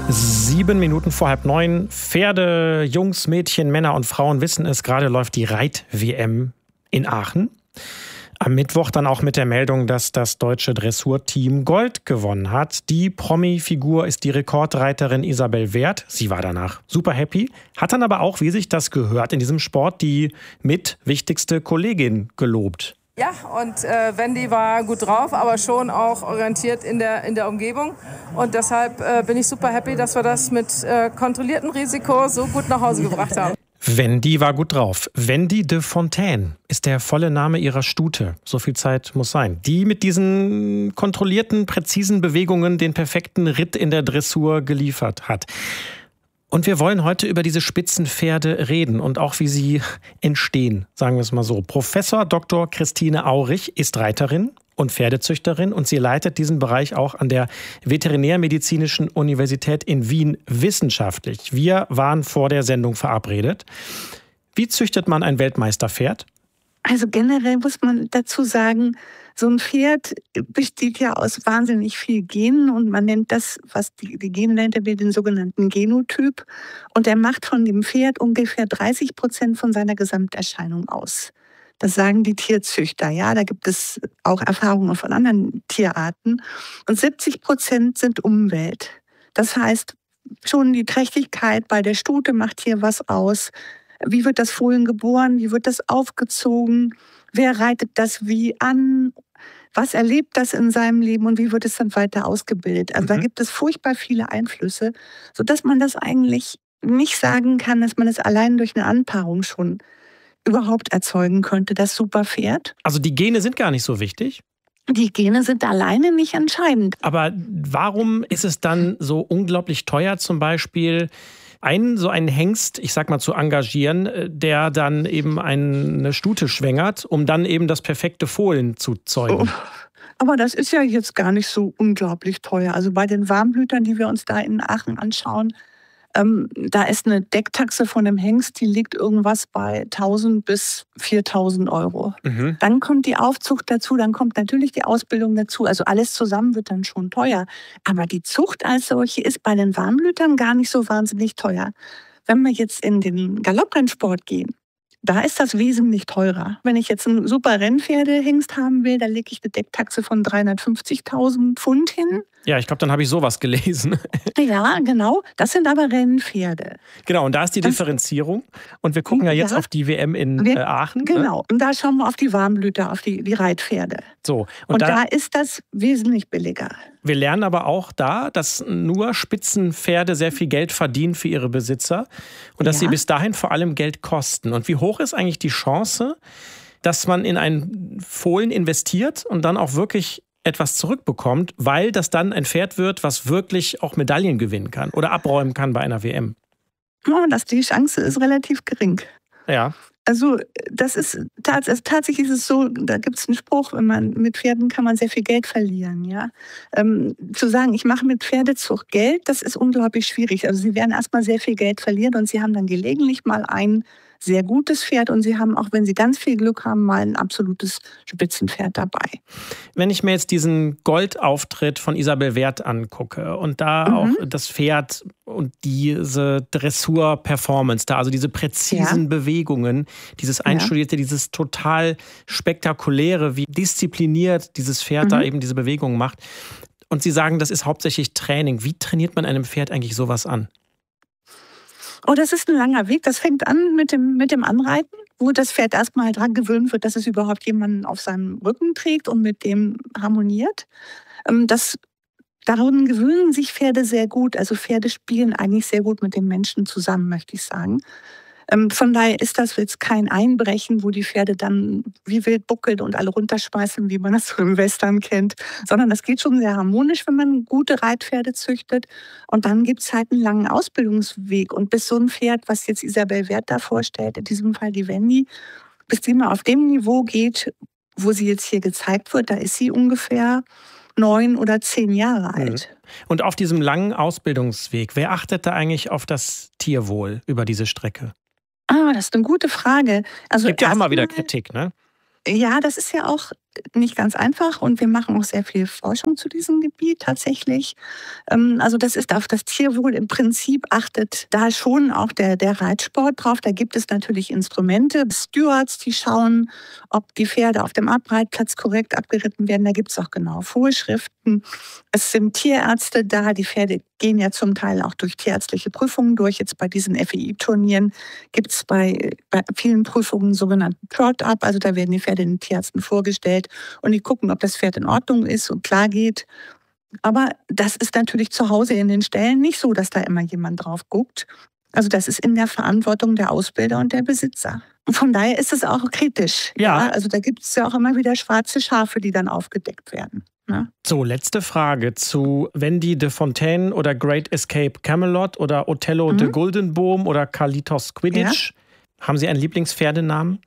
7 Minuten vor 8:30. Pferde, Jungs, Mädchen, Männer und Frauen wissen es. Gerade läuft die Reit-WM in Aachen. Am Mittwoch dann auch mit der Meldung, dass das deutsche Dressurteam Gold gewonnen hat. Die Promi-Figur ist die Rekordreiterin Isabel Werth. Sie war danach super happy, hat dann aber auch, wie sich das gehört in diesem Sport, die mit wichtigste Kollegin gelobt. Ja, und Wendy war gut drauf, aber schon auch orientiert in der Umgebung. Und deshalb bin ich super happy, dass wir das mit kontrolliertem Risiko so gut nach Hause gebracht haben. Wendy war gut drauf. Wendy de Fontaine ist der volle Name ihrer Stute. So viel Zeit muss sein. Die mit diesen kontrollierten, präzisen Bewegungen den perfekten Ritt in der Dressur geliefert hat. Und wir wollen heute über diese Spitzenpferde reden und auch wie sie entstehen, sagen wir es mal so. Professor Dr. Christine Aurich ist Reiterin und Pferdezüchterin und sie leitet diesen Bereich auch an der Veterinärmedizinischen Universität in Wien wissenschaftlich. Wir waren vor der Sendung verabredet. Wie züchtet man ein Weltmeisterpferd? Also generell muss man dazu sagen, so ein Pferd besteht ja aus wahnsinnig viel Genen und man nennt das, was die Gene nennt, den sogenannten Genotyp. Und der macht von dem Pferd ungefähr 30% von seiner Gesamterscheinung aus. Das sagen die Tierzüchter, ja. Da gibt es auch Erfahrungen von anderen Tierarten. Und 70% sind Umwelt. Das heißt, schon die Trächtigkeit bei der Stute macht hier was aus. Wie wird das Fohlen geboren? Wie wird das aufgezogen? Wer reitet das wie an? Was erlebt das in seinem Leben und wie wird es dann weiter ausgebildet? Also da gibt es furchtbar viele Einflüsse, sodass man das eigentlich nicht sagen kann, dass man es allein durch eine Anpaarung schon überhaupt erzeugen könnte, das super Pferd. Also die Gene sind gar nicht so wichtig? Die Gene sind alleine nicht entscheidend. Aber warum ist es dann so unglaublich teuer, zum Beispiel so einen Hengst, ich sag mal, zu engagieren, der dann eben eine Stute schwängert, um dann eben das perfekte Fohlen zu zeugen? Aber das ist ja jetzt gar nicht so unglaublich teuer. Also bei den Warmblütern, die wir uns da in Aachen anschauen, da ist eine Decktaxe von einem Hengst, die liegt irgendwas bei 1.000 bis 4.000 Euro. Dann kommt die Aufzucht dazu, dann kommt natürlich die Ausbildung dazu. Also alles zusammen wird dann schon teuer. Aber die Zucht als solche ist bei den Warmblütern gar nicht so wahnsinnig teuer. Wenn wir jetzt in den Galopprennsport gehen, da ist das wesentlich teurer. Wenn ich jetzt einen super Rennpferdehengst haben will, dann lege ich eine Decktaxe von 350.000 Pfund hin. Ja, ich glaube, dann habe ich sowas gelesen. Ja, genau. Das sind aber Rennpferde. Genau, und da ist die Differenzierung. Und wir gucken ja jetzt auf die WM in Aachen. Genau, ne? und da schauen wir auf die Warmblüter, auf die Reitpferde. So, und da ist das wesentlich billiger. Wir lernen aber auch da, dass nur Spitzenpferde sehr viel Geld verdienen für ihre Besitzer und dass sie bis dahin vor allem Geld kosten. Und wie hoch ist eigentlich die Chance, dass man in ein Fohlen investiert und dann auch wirklich etwas zurückbekommt, weil das dann ein Pferd wird, was wirklich auch Medaillen gewinnen kann oder abräumen kann bei einer WM? Ja, die Chance ist relativ gering. Ja. Also das ist tatsächlich ist es so, da gibt es einen Spruch, mit Pferden kann man sehr viel Geld verlieren. Ja? Zu sagen, ich mache mit Pferdezucht Geld, das ist unglaublich schwierig. Also sie werden erstmal sehr viel Geld verlieren und sie haben dann gelegentlich mal ein sehr gutes Pferd und sie haben, auch wenn sie ganz viel Glück haben, mal ein absolutes Spitzenpferd dabei. Wenn ich mir jetzt diesen Goldauftritt von Isabel Werth angucke und da auch das Pferd und diese Dressur-Performance da, also diese präzisen Bewegungen, dieses Einstudierte, dieses total spektakuläre, wie diszipliniert dieses Pferd da eben diese Bewegungen macht. Und Sie sagen, das ist hauptsächlich Training. Wie trainiert man einem Pferd eigentlich sowas an? Oh, das ist ein langer Weg. Das fängt an mit dem Anreiten, wo das Pferd erstmal dran gewöhnt wird, dass es überhaupt jemanden auf seinem Rücken trägt und mit dem harmoniert. Daran gewöhnen sich Pferde sehr gut. Also Pferde spielen eigentlich sehr gut mit den Menschen zusammen, möchte ich sagen. Von daher ist das jetzt kein Einbrechen, wo die Pferde dann wie wild buckeln und alle runterschmeißen, wie man das so im Western kennt, sondern das geht schon sehr harmonisch, wenn man gute Reitpferde züchtet. Und dann gibt es halt einen langen Ausbildungsweg. Und bis so ein Pferd, was jetzt Isabel Werth da vorstellt, in diesem Fall die Wendy, bis die mal auf dem Niveau geht, wo sie jetzt hier gezeigt wird, da ist sie ungefähr 9 oder 10 Jahre alt. Und auf diesem langen Ausbildungsweg, wer achtet da eigentlich auf das Tierwohl über diese Strecke? Das ist eine gute Frage. Also es gibt ja immer wieder Kritik, ne? Ja, das ist ja auch nicht ganz einfach und wir machen auch sehr viel Forschung zu diesem Gebiet tatsächlich. Also das ist auf das Tierwohl im Prinzip achtet da schon auch der Reitsport drauf. Da gibt es natürlich Instrumente, Stewards, die schauen, ob die Pferde auf dem Abreitplatz korrekt abgeritten werden. Da gibt es auch genaue Vorschriften. Es sind Tierärzte da. Die Pferde gehen ja zum Teil auch durch tierärztliche Prüfungen durch. Jetzt bei diesen FEI-Turnieren gibt es bei vielen Prüfungen sogenannten Trot-Up. Also da werden die Pferde den Tierärzten vorgestellt und die gucken, ob das Pferd in Ordnung ist und klar geht. Aber das ist natürlich zu Hause in den Ställen nicht so, dass da immer jemand drauf guckt. Also das ist in der Verantwortung der Ausbilder und der Besitzer. Und von daher ist es auch kritisch. Ja. Also da gibt es ja auch immer wieder schwarze Schafe, die dann aufgedeckt werden. Ne? So, letzte Frage zu Wendy de Fontaine oder Great Escape Camelot oder Othello de Guldenboom oder Carlitos Quidditch. Ja? Haben Sie einen Lieblingspferdenamen?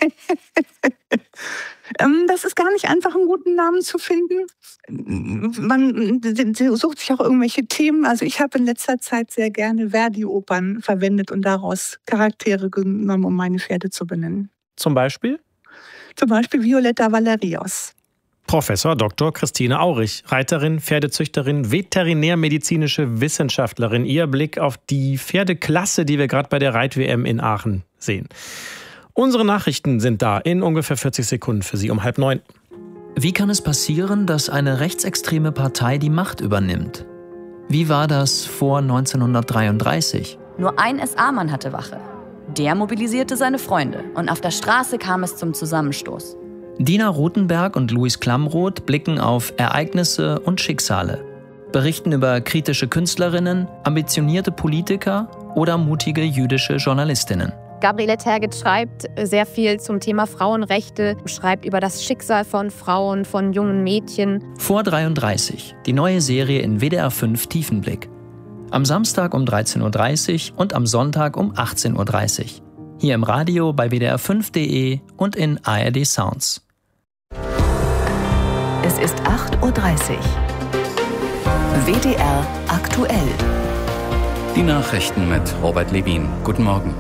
Das ist gar nicht einfach, einen guten Namen zu finden. Man sucht sich auch irgendwelche Themen. Also ich habe in letzter Zeit sehr gerne Verdi-Opern verwendet und daraus Charaktere genommen, um meine Pferde zu benennen. Zum Beispiel? Zum Beispiel Violetta Valerios. Professor Dr. Christine Aurich, Reiterin, Pferdezüchterin, veterinärmedizinische Wissenschaftlerin. Ihr Blick auf die Pferdeklasse, die wir gerade bei der Reit-WM in Aachen sehen. Unsere Nachrichten sind da in ungefähr 40 Sekunden für Sie um 8:30. Wie kann es passieren, dass eine rechtsextreme Partei die Macht übernimmt? Wie war das vor 1933? Nur ein SA-Mann hatte Wache. Der mobilisierte seine Freunde und auf der Straße kam es zum Zusammenstoß. Dina Rothenberg und Luis Klamroth blicken auf Ereignisse und Schicksale, berichten über kritische Künstlerinnen, ambitionierte Politiker oder mutige jüdische Journalistinnen. Gabriele Tergit schreibt sehr viel zum Thema Frauenrechte, schreibt über das Schicksal von Frauen, von jungen Mädchen. Vor 33, die neue Serie in WDR 5 Tiefenblick. Am Samstag um 13:30 Uhr und am Sonntag um 18:30 Uhr. Hier im Radio bei WDR5.de und in ARD Sounds. Es ist 8:30 Uhr. WDR aktuell. Die Nachrichten mit Robert Levin. Guten Morgen.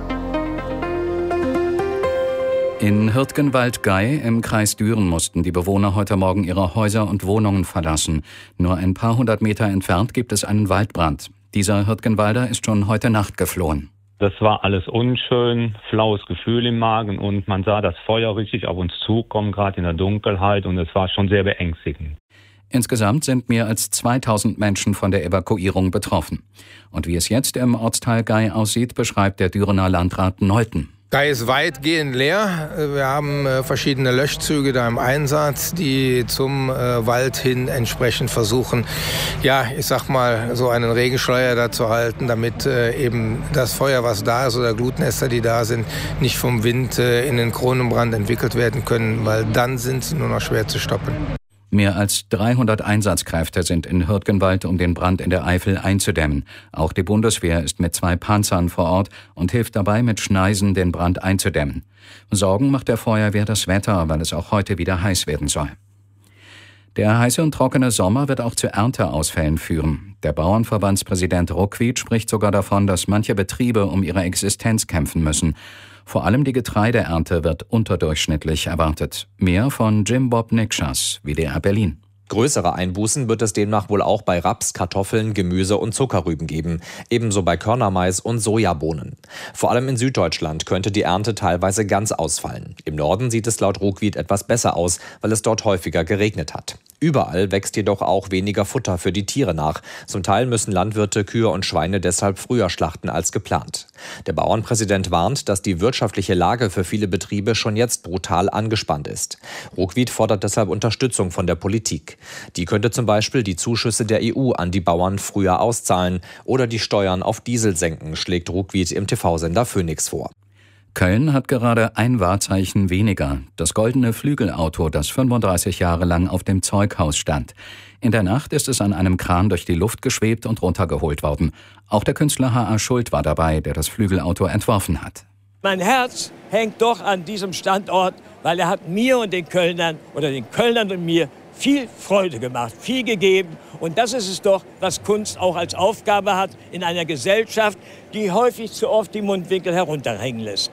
In Hürtgenwald-Gey im Kreis Düren mussten die Bewohner heute Morgen ihre Häuser und Wohnungen verlassen. Nur ein paar hundert Meter entfernt gibt es einen Waldbrand. Dieser Hürtgenwalder ist schon heute Nacht geflohen. Das war alles unschön, flaues Gefühl im Magen und man sah das Feuer richtig auf uns zukommen, gerade in der Dunkelheit, und es war schon sehr beängstigend. Insgesamt sind mehr als 2000 Menschen von der Evakuierung betroffen. Und wie es jetzt im Ortsteil Gey aussieht, beschreibt der Dürener Landrat Neuten. Gey ist weitgehend leer. Wir haben verschiedene Löschzüge da im Einsatz, die zum Wald hin entsprechend versuchen, ich sag mal, so einen Regenschleier da zu halten, damit eben das Feuer, was da ist, oder Glutnester, die da sind, nicht vom Wind in den Kronenbrand entwickelt werden können, weil dann sind sie nur noch schwer zu stoppen. Mehr als 300 Einsatzkräfte sind in Hürtgenwald, um den Brand in der Eifel einzudämmen. Auch die Bundeswehr ist mit 2 Panzern vor Ort und hilft dabei, mit Schneisen den Brand einzudämmen. Sorgen macht der Feuerwehr das Wetter, weil es auch heute wieder heiß werden soll. Der heiße und trockene Sommer wird auch zu Ernteausfällen führen. Der Bauernverbandspräsident Ruckwied spricht sogar davon, dass manche Betriebe um ihre Existenz kämpfen müssen. Vor allem die Getreideernte wird unterdurchschnittlich erwartet. Mehr von Jim Bob Nikschas, WDR Berlin. Größere Einbußen wird es demnach wohl auch bei Raps, Kartoffeln, Gemüse und Zuckerrüben geben, ebenso bei Körnermais und Sojabohnen. Vor allem in Süddeutschland könnte die Ernte teilweise ganz ausfallen. Im Norden sieht es laut Ruckwied etwas besser aus, weil es dort häufiger geregnet hat. Überall wächst jedoch auch weniger Futter für die Tiere nach. Zum Teil müssen Landwirte Kühe und Schweine deshalb früher schlachten als geplant. Der Bauernpräsident warnt, dass die wirtschaftliche Lage für viele Betriebe schon jetzt brutal angespannt ist. Ruckwied fordert deshalb Unterstützung von der Politik. Die könnte zum Beispiel die Zuschüsse der EU an die Bauern früher auszahlen oder die Steuern auf Diesel senken, schlägt Ruckwied im TV-Sender Phoenix vor. Köln hat gerade ein Wahrzeichen weniger. Das goldene Flügelauto, das 35 Jahre lang auf dem Zeughaus stand. In der Nacht ist es an einem Kran durch die Luft geschwebt und runtergeholt worden. Auch der Künstler H.A. Schuld war dabei, der das Flügelauto entworfen hat. Mein Herz hängt doch an diesem Standort, weil er hat mir und den Kölnern und mir viel Freude gemacht, viel gegeben. Und das ist es doch, was Kunst auch als Aufgabe hat in einer Gesellschaft, die häufig zu oft die Mundwinkel herunterhängen lässt.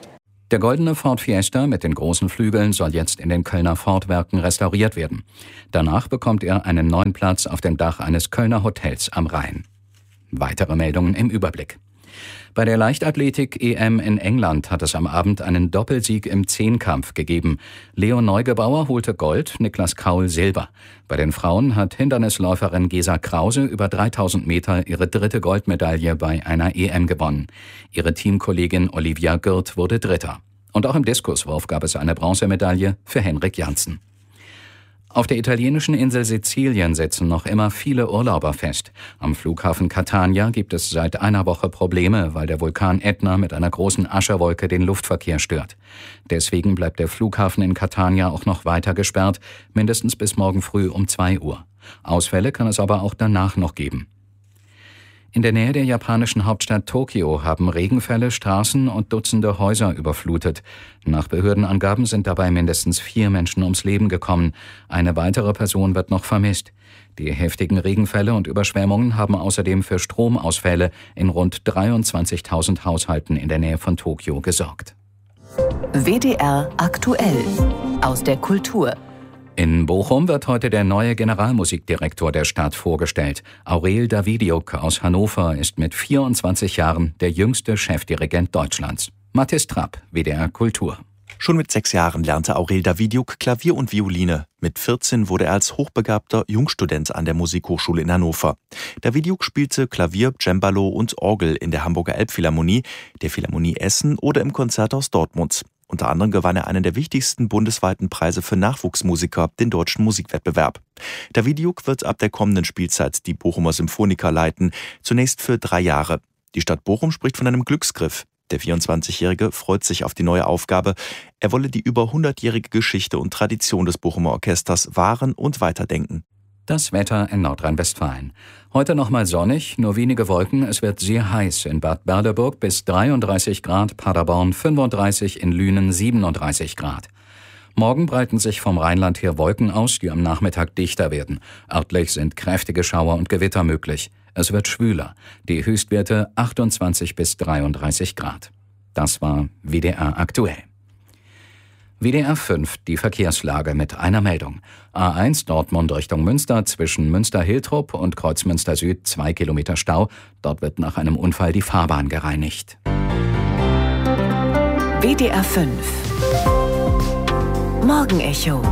Der goldene Ford Fiesta mit den großen Flügeln soll jetzt in den Kölner Ford-Werken restauriert werden. Danach bekommt er einen neuen Platz auf dem Dach eines Kölner Hotels am Rhein. Weitere Meldungen im Überblick. Bei der Leichtathletik-EM in England hat es am Abend einen Doppelsieg im Zehnkampf gegeben. Leo Neugebauer holte Gold, Niklas Kaul Silber. Bei den Frauen hat Hindernisläuferin Gesa Krause über 3000 Meter ihre 3. Goldmedaille bei einer EM gewonnen. Ihre Teamkollegin Olivia Gürt wurde Dritter. Und auch im Diskuswurf gab es eine Bronzemedaille für Henrik Janssen. Auf der italienischen Insel Sizilien sitzen noch immer viele Urlauber fest. Am Flughafen Catania gibt es seit einer Woche Probleme, weil der Vulkan Ätna mit einer großen Aschewolke den Luftverkehr stört. Deswegen bleibt der Flughafen in Catania auch noch weiter gesperrt, mindestens bis morgen früh um 2 Uhr. Ausfälle kann es aber auch danach noch geben. In der Nähe der japanischen Hauptstadt Tokio haben Regenfälle Straßen und Dutzende Häuser überflutet. Nach Behördenangaben sind dabei mindestens 4 Menschen ums Leben gekommen. Eine weitere Person wird noch vermisst. Die heftigen Regenfälle und Überschwemmungen haben außerdem für Stromausfälle in rund 23.000 Haushalten in der Nähe von Tokio gesorgt. WDR aktuell aus der Kultur. In Bochum wird heute der neue Generalmusikdirektor der Stadt vorgestellt. Aurel Davidiuk aus Hannover ist mit 24 Jahren der jüngste Chefdirigent Deutschlands. Mathis Trapp, WDR Kultur. Schon mit 6 Jahren lernte Aurel Davidiuk Klavier und Violine. Mit 14 wurde er als hochbegabter Jungstudent an der Musikhochschule in Hannover. Davidiuk spielte Klavier, Cembalo und Orgel in der Hamburger Elbphilharmonie, der Philharmonie Essen oder im Konzerthaus Dortmund. Unter anderem gewann er einen der wichtigsten bundesweiten Preise für Nachwuchsmusiker, den Deutschen Musikwettbewerb. Davidiuk wird ab der kommenden Spielzeit die Bochumer Symphoniker leiten, zunächst für 3 Jahre. Die Stadt Bochum spricht von einem Glücksgriff. Der 24-Jährige freut sich auf die neue Aufgabe. Er wolle die über 100-jährige Geschichte und Tradition des Bochumer Orchesters wahren und weiterdenken. Das Wetter in Nordrhein-Westfalen. Heute nochmal sonnig, nur wenige Wolken. Es wird sehr heiß in Bad Berleburg bis 33 Grad, Paderborn 35, in Lünen 37 Grad. Morgen breiten sich vom Rheinland her Wolken aus, die am Nachmittag dichter werden. Örtlich sind kräftige Schauer und Gewitter möglich. Es wird schwüler. Die Höchstwerte 28 bis 33 Grad. Das war WDR aktuell. WDR 5, die Verkehrslage mit einer Meldung. A1 Dortmund Richtung Münster zwischen Münster-Hiltrup und Kreuzmünster Süd 2 Kilometer Stau. Dort wird nach einem Unfall die Fahrbahn gereinigt. WDR 5 Morgenecho.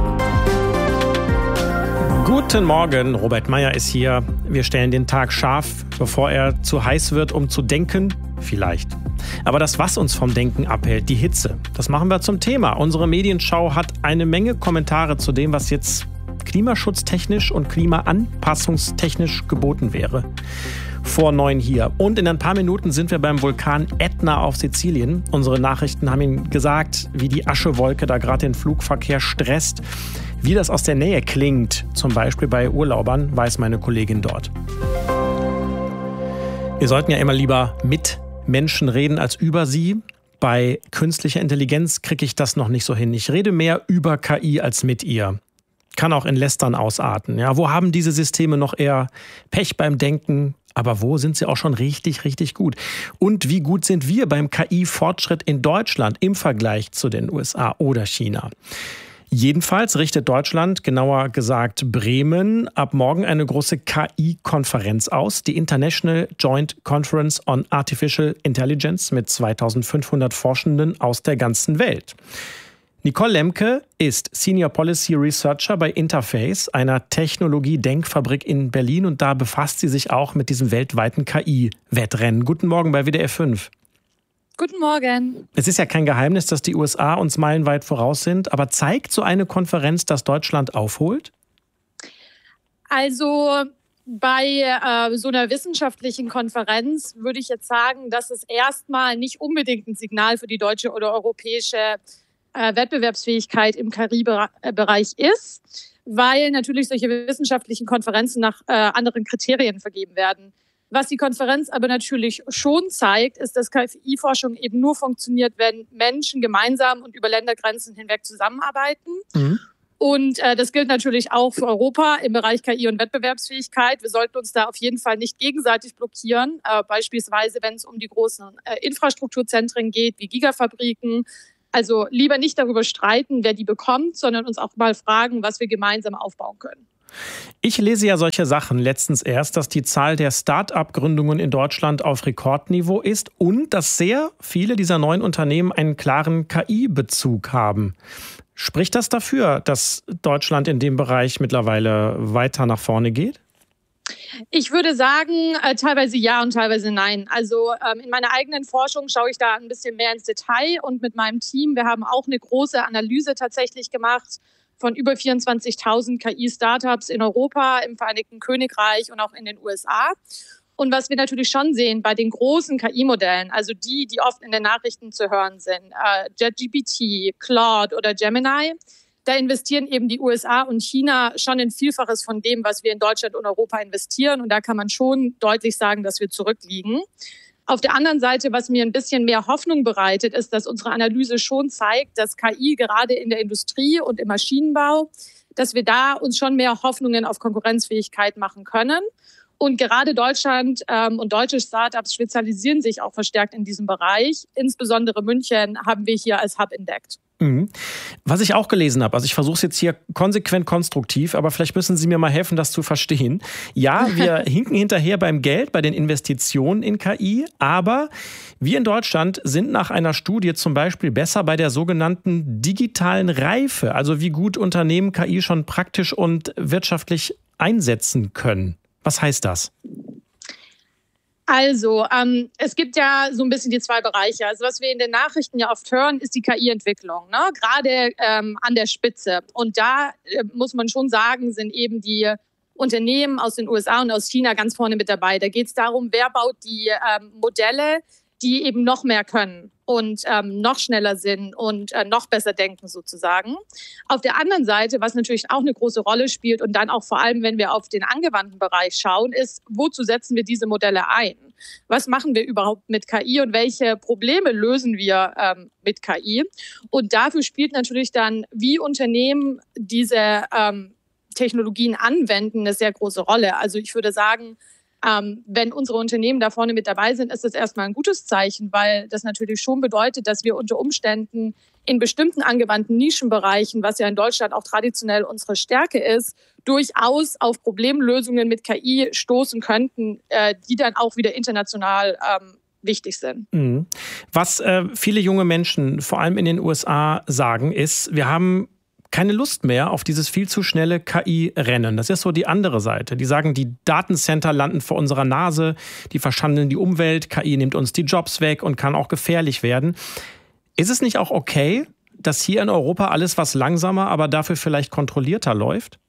Guten Morgen, Robert Meyer ist hier. Wir stellen den Tag scharf, bevor er zu heiß wird, um zu denken. Vielleicht. Aber das, was uns vom Denken abhält, die Hitze, das machen wir zum Thema. Unsere Medienschau hat eine Menge Kommentare zu dem, was jetzt klimaschutztechnisch und klimaanpassungstechnisch geboten wäre. Vor 9 hier. Und in ein paar Minuten sind wir beim Vulkan Ätna auf Sizilien. Unsere Nachrichten haben Ihnen gesagt, wie die Aschewolke da gerade den Flugverkehr stresst. Wie das aus der Nähe klingt, zum Beispiel bei Urlaubern, weiß meine Kollegin dort. Wir sollten ja immer lieber mit Menschen reden als über sie. Bei künstlicher Intelligenz kriege ich das noch nicht so hin. Ich rede mehr über KI als mit ihr. Kann auch in Lästern ausarten. Ja, wo haben diese Systeme noch eher Pech beim Denken? Aber wo sind sie auch schon richtig, richtig gut? Und wie gut sind wir beim KI-Fortschritt in Deutschland im Vergleich zu den USA oder China? Jedenfalls richtet Deutschland, genauer gesagt Bremen, ab morgen eine große KI-Konferenz aus, die International Joint Conference on Artificial Intelligence mit 2500 Forschenden aus der ganzen Welt. Nicole Lemke ist Senior Policy Researcher bei Interface, einer Technologie-Denkfabrik in Berlin, und da befasst sie sich auch mit diesem weltweiten KI-Wettrennen. Guten Morgen bei WDR 5. Guten Morgen. Es ist ja kein Geheimnis, dass die USA uns meilenweit voraus sind, aber zeigt so eine Konferenz, dass Deutschland aufholt? Also bei so einer wissenschaftlichen Konferenz würde ich jetzt sagen, dass es erstmal nicht unbedingt ein Signal für die deutsche oder europäische Wettbewerbsfähigkeit im KI-Bereich ist, weil natürlich solche wissenschaftlichen Konferenzen nach anderen Kriterien vergeben werden. Was die Konferenz aber natürlich schon zeigt, ist, dass KI-Forschung eben nur funktioniert, wenn Menschen gemeinsam und über Ländergrenzen hinweg zusammenarbeiten. Mhm. Und das gilt natürlich auch für Europa im Bereich KI und Wettbewerbsfähigkeit. Wir sollten uns da auf jeden Fall nicht gegenseitig blockieren, beispielsweise wenn es um die großen Infrastrukturzentren geht, wie Gigafabriken. Also lieber nicht darüber streiten, wer die bekommt, sondern uns auch mal fragen, was wir gemeinsam aufbauen können. Ich lese ja solche Sachen letztens erst, dass die Zahl der Start-up-Gründungen in Deutschland auf Rekordniveau ist und dass sehr viele dieser neuen Unternehmen einen klaren KI-Bezug haben. Spricht das dafür, dass Deutschland in dem Bereich mittlerweile weiter nach vorne geht? Ich würde sagen, teilweise ja und teilweise nein. Also in meiner eigenen Forschung schaue ich da ein bisschen mehr ins Detail und mit meinem Team, wir haben auch eine große Analyse tatsächlich gemacht von über 24.000 KI-Startups in Europa, im Vereinigten Königreich und auch in den USA. Und was wir natürlich schon sehen bei den großen KI-Modellen, also die oft in den Nachrichten zu hören sind, ChatGPT, Claude oder Gemini, da investieren eben die USA und China schon ein Vielfaches von dem, was wir in Deutschland und Europa investieren. Und da kann man schon deutlich sagen, dass wir zurückliegen. Auf der anderen Seite, was mir ein bisschen mehr Hoffnung bereitet, ist, dass unsere Analyse schon zeigt, dass KI gerade in der Industrie und im Maschinenbau, dass wir da uns schon mehr Hoffnungen auf Konkurrenzfähigkeit machen können. Und gerade Deutschland und deutsche Startups spezialisieren sich auch verstärkt in diesem Bereich. Insbesondere München haben wir hier als Hub entdeckt. Was ich auch gelesen habe, also ich versuche es jetzt hier konsequent konstruktiv, aber vielleicht müssen Sie mir mal helfen, das zu verstehen. Ja, wir hinken hinterher beim Geld, bei den Investitionen in KI, aber wir in Deutschland sind nach einer Studie zum Beispiel besser bei der sogenannten digitalen Reife, also wie gut Unternehmen KI schon praktisch und wirtschaftlich einsetzen können. Was heißt das? Also, es gibt ja so ein bisschen die zwei Bereiche. Also was wir in den Nachrichten ja oft hören, ist die KI-Entwicklung, ne? Gerade an der Spitze. Und da muss man schon sagen, sind eben die Unternehmen aus den USA und aus China ganz vorne mit dabei. Da geht es darum, wer baut die Modelle, die eben noch mehr können und noch schneller sind und noch besser denken sozusagen. Auf der anderen Seite, was natürlich auch eine große Rolle spielt und dann auch vor allem, wenn wir auf den angewandten Bereich schauen, ist, wozu setzen wir diese Modelle ein? Was machen wir überhaupt mit KI und welche Probleme lösen wir mit KI? Und dafür spielt natürlich dann, wie Unternehmen diese Technologien anwenden, eine sehr große Rolle. Also ich würde sagen, wenn unsere Unternehmen da vorne mit dabei sind, ist das erstmal ein gutes Zeichen, weil das natürlich schon bedeutet, dass wir unter Umständen in bestimmten angewandten Nischenbereichen, was ja in Deutschland auch traditionell unsere Stärke ist, durchaus auf Problemlösungen mit KI stoßen könnten, die dann auch wieder international wichtig sind. Was viele junge Menschen, vor allem in den USA, sagen, ist, wir haben keine Lust mehr auf dieses viel zu schnelle KI-Rennen. Das ist so die andere Seite. Die sagen, die Datencenter landen vor unserer Nase, die verschandeln die Umwelt, KI nimmt uns die Jobs weg und kann auch gefährlich werden. Ist es nicht auch okay, dass hier in Europa alles was langsamer, aber dafür vielleicht kontrollierter läuft?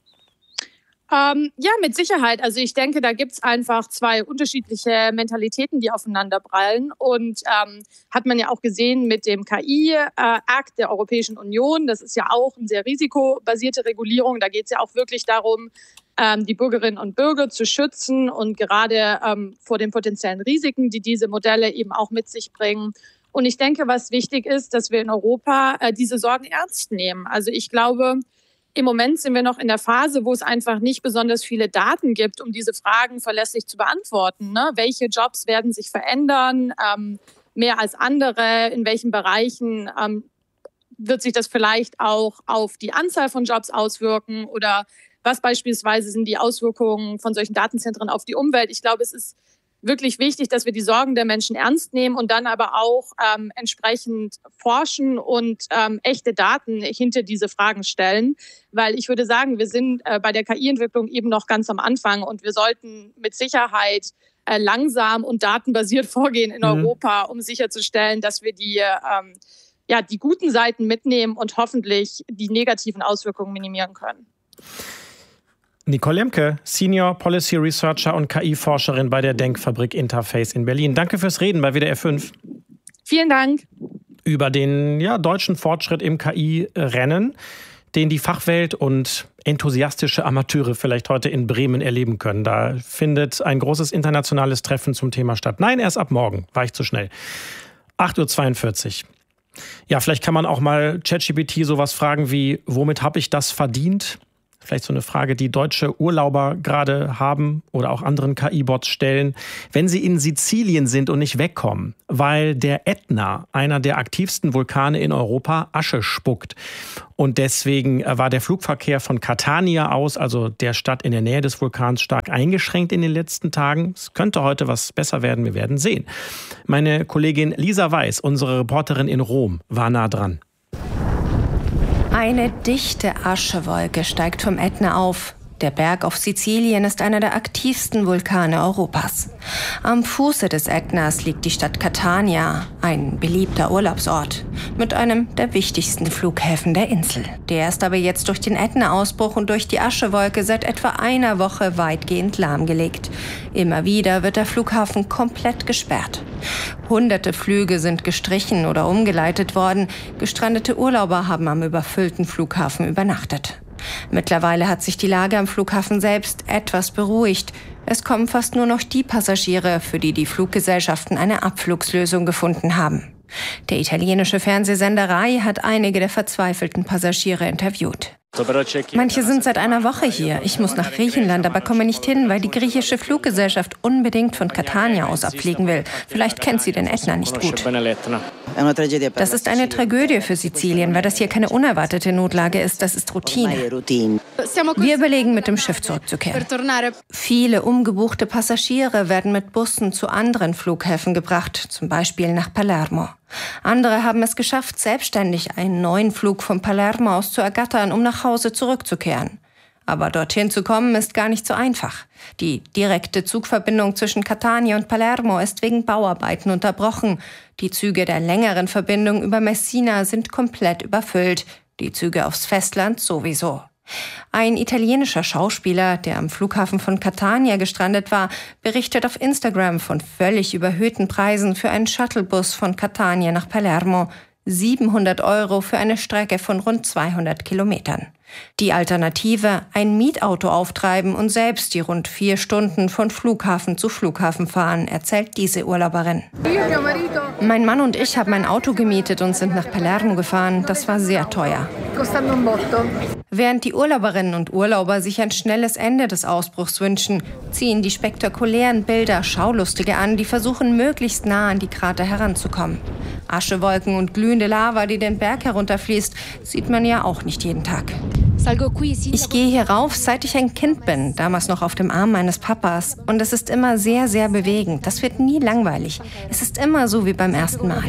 Ja, mit Sicherheit. Also ich denke, da gibt es einfach zwei unterschiedliche Mentalitäten, die aufeinander prallen. Und hat man ja auch gesehen mit dem KI-Akt der Europäischen Union. Das ist ja auch eine sehr risikobasierte Regulierung. Da geht es ja auch wirklich darum, die Bürgerinnen und Bürger zu schützen und gerade vor den potenziellen Risiken, die diese Modelle eben auch mit sich bringen. Und ich denke, was wichtig ist, dass wir in Europa diese Sorgen ernst nehmen. Also ich glaube, im Moment sind wir noch in der Phase, wo es einfach nicht besonders viele Daten gibt, um diese Fragen verlässlich zu beantworten. Ne? Welche Jobs werden sich verändern, mehr als andere? In welchen Bereichen wird sich das vielleicht auch auf die Anzahl von Jobs auswirken? Oder was beispielsweise sind die Auswirkungen von solchen Datenzentren auf die Umwelt? Ich glaube, es ist wirklich wichtig, dass wir die Sorgen der Menschen ernst nehmen und dann aber auch entsprechend forschen und echte Daten hinter diese Fragen stellen. Weil ich würde sagen, wir sind bei der KI-Entwicklung eben noch ganz am Anfang und wir sollten mit Sicherheit langsam und datenbasiert vorgehen in Europa, um sicherzustellen, dass wir die guten Seiten mitnehmen und hoffentlich die negativen Auswirkungen minimieren können. Nicole Lemke, Senior Policy Researcher und KI-Forscherin bei der Denkfabrik Interface in Berlin. Danke fürs Reden bei WDR 5. Vielen Dank. Über den deutschen Fortschritt im KI-Rennen, den die Fachwelt und enthusiastische Amateure vielleicht heute in Bremen erleben können. Da findet ein großes internationales Treffen zum Thema statt. Nein, erst ab morgen. War ich zu schnell. 8:42 Uhr. Ja, vielleicht kann man auch mal ChatGPT sowas fragen wie, womit habe ich das verdient? Vielleicht so eine Frage, die deutsche Urlauber gerade haben oder auch anderen KI-Bots stellen. Wenn sie in Sizilien sind und nicht wegkommen, weil der Ätna, einer der aktivsten Vulkane in Europa, Asche spuckt. Und deswegen war der Flugverkehr von Catania aus, also der Stadt in der Nähe des Vulkans, stark eingeschränkt in den letzten Tagen. Es könnte heute was besser werden, wir werden sehen. Meine Kollegin Lisa Weiß, unsere Reporterin in Rom, war nah dran. Eine dichte Aschewolke steigt vom Ätna auf. Der Berg auf Sizilien ist einer der aktivsten Vulkane Europas. Am Fuße des Ätnas liegt die Stadt Catania, ein beliebter Urlaubsort, mit einem der wichtigsten Flughäfen der Insel. Der ist aber jetzt durch den Ätna-Ausbruch und durch die Aschewolke seit etwa einer Woche weitgehend lahmgelegt. Immer wieder wird der Flughafen komplett gesperrt. Hunderte Flüge sind gestrichen oder umgeleitet worden. Gestrandete Urlauber haben am überfüllten Flughafen übernachtet. Mittlerweile hat sich die Lage am Flughafen selbst etwas beruhigt. Es kommen fast nur noch die Passagiere, für die die Fluggesellschaften eine Abflugslösung gefunden haben. Der italienische Fernsehsender Rai hat einige der verzweifelten Passagiere interviewt. Manche sind seit einer Woche hier. Ich muss nach Griechenland, aber komme nicht hin, weil die griechische Fluggesellschaft unbedingt von Catania aus abfliegen will. Vielleicht kennt sie den Ätna nicht gut. Das ist eine Tragödie für Sizilien, weil das hier keine unerwartete Notlage ist. Das ist Routine. Wir überlegen, mit dem Schiff zurückzukehren. Viele umgebuchte Passagiere werden mit Bussen zu anderen Flughäfen gebracht, zum Beispiel nach Palermo. Andere haben es geschafft, selbstständig einen neuen Flug von Palermo aus zu ergattern, um nach Hause zurückzukehren. Aber dorthin zu kommen, ist gar nicht so einfach. Die direkte Zugverbindung zwischen Catania und Palermo ist wegen Bauarbeiten unterbrochen. Die Züge der längeren Verbindung über Messina sind komplett überfüllt. Die Züge aufs Festland sowieso. Ein italienischer Schauspieler, der am Flughafen von Catania gestrandet war, berichtet auf Instagram von völlig überhöhten Preisen für einen Shuttlebus von Catania nach Palermo. 700 € für eine Strecke von rund 200 Kilometern. Die Alternative, ein Mietauto auftreiben und selbst die rund 4 Stunden von Flughafen zu Flughafen fahren, erzählt diese Urlauberin. Mein Mann und ich haben ein Auto gemietet und sind nach Palermo gefahren. Das war sehr teuer. Während die Urlauberinnen und Urlauber sich ein schnelles Ende des Ausbruchs wünschen, ziehen die spektakulären Bilder Schaulustige an, die versuchen, möglichst nah an die Krater heranzukommen. Aschewolken und glühende Lava, die den Berg herunterfließt, sieht man ja auch nicht jeden Tag. Ich gehe hier rauf, seit ich ein Kind bin, damals noch auf dem Arm meines Papas. Und es ist immer sehr, sehr bewegend. Das wird nie langweilig. Es ist immer so wie beim ersten Mal.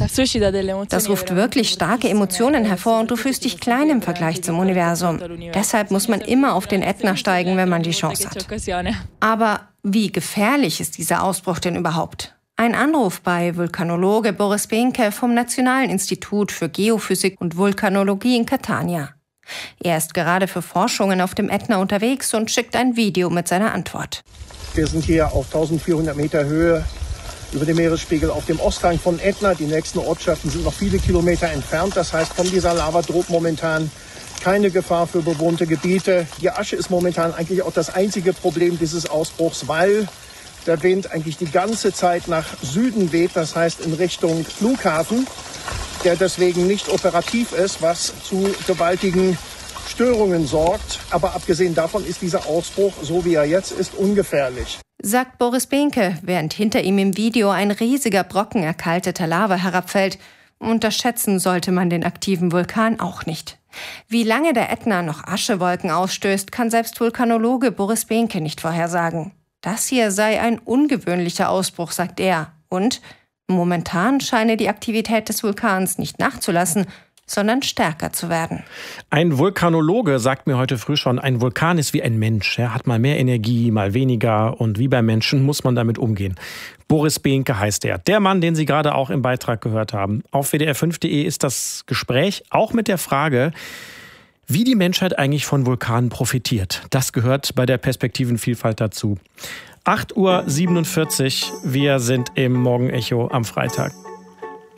Das ruft wirklich starke Emotionen hervor und du fühlst dich klein im Vergleich zum Universum. Deshalb muss man immer auf den Ätna steigen, wenn man die Chance hat. Aber wie gefährlich ist dieser Ausbruch denn überhaupt? Ein Anruf bei Vulkanologe Boris Behnke vom Nationalen Institut für Geophysik und Vulkanologie in Catania. Er ist gerade für Forschungen auf dem Ätna unterwegs und schickt ein Video mit seiner Antwort. Wir sind hier auf 1400 Meter Höhe über dem Meeresspiegel auf dem Osthang von Ätna. Die nächsten Ortschaften sind noch viele Kilometer entfernt. Das heißt, von dieser Lava droht momentan keine Gefahr für bewohnte Gebiete. Die Asche ist momentan eigentlich auch das einzige Problem dieses Ausbruchs, weil der Wind eigentlich die ganze Zeit nach Süden weht, das heißt in Richtung Flughafen, der deswegen nicht operativ ist, was zu gewaltigen Störungen sorgt. Aber abgesehen davon ist dieser Ausbruch, so wie er jetzt ist, ungefährlich. Sagt Boris Behnke, während hinter ihm im Video ein riesiger Brocken erkalteter Lava herabfällt. Unterschätzen sollte man den aktiven Vulkan auch nicht. Wie lange der Ätna noch Aschewolken ausstößt, kann selbst Vulkanologe Boris Behnke nicht vorhersagen. Das hier sei ein ungewöhnlicher Ausbruch, sagt er. Und momentan scheine die Aktivität des Vulkans nicht nachzulassen, sondern stärker zu werden. Ein Vulkanologe sagt mir heute früh schon, ein Vulkan ist wie ein Mensch. Er hat mal mehr Energie, mal weniger und wie beim Menschen muss man damit umgehen. Boris Behnke heißt er. Der Mann, den Sie gerade auch im Beitrag gehört haben. Auf WDR5.de ist das Gespräch auch mit der Frage, wie die Menschheit eigentlich von Vulkanen profitiert. Das gehört bei der Perspektivenvielfalt dazu. 8:47 Uhr, wir sind im Morgenecho am Freitag.